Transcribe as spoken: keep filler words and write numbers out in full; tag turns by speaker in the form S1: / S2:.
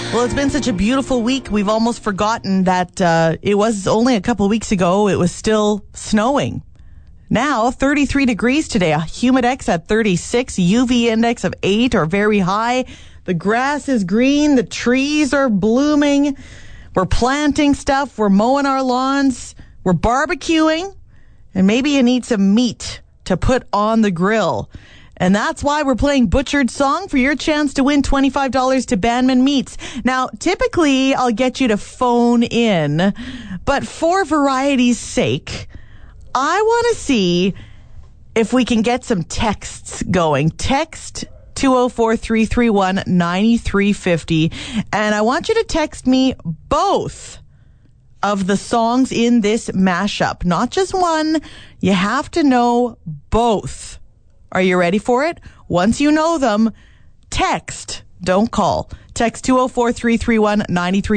S1: Well, it's been such a beautiful week. We've almost forgotten that uh, it was only a couple of weeks ago. It was still snowing. Now, thirty-three degrees today. A humidex at thirty-six. U V index of eight or very high. The grass is green. The trees are blooming. We're planting stuff. We're mowing our lawns. We're barbecuing. And maybe you need some meat to put on the grill. And that's why we're playing Butchered Song for your chance to win twenty-five dollars to Banman Meats. Now, typically, I'll get you to phone in, but for variety's sake, I want to see if we can get some texts going. Text two oh four, three three one, nine three five oh, and I want you to text me both of the songs in this mashup. Not just one. You have to know both. Are you ready for it? Once you know them, text. Don't call. Text two oh four, three three one, nine three five oh.